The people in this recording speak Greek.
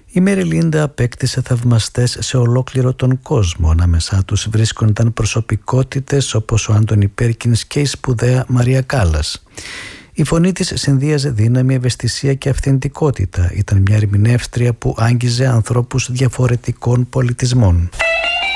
Η Μέρι Λίντα απέκτησε θαυμαστές σε ολόκληρο τον κόσμο. Ανάμεσά τους βρίσκονταν προσωπικότητες όπως ο Άντονι Πέρκινς και η σπουδαία Μαρία Κάλλας. Η φωνή της συνδύαζε δύναμη, ευαισθησία και αυθεντικότητα. Ήταν μια ερμηνεύστρια που άγγιζε ανθρώπους διαφορετικών πολιτισμών.